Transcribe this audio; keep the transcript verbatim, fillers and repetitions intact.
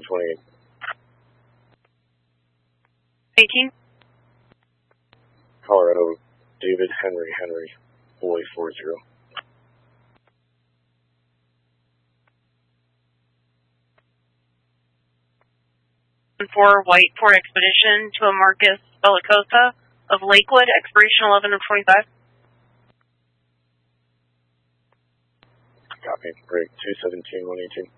twenty-eight. eighteen. Colorado, David Henry Henry, boy four zero. For White Ford Expedition to a Marcus Bellicosa of Lakewood, expiration eleven of twenty-five. Copy. Break two seventeen one eighteen.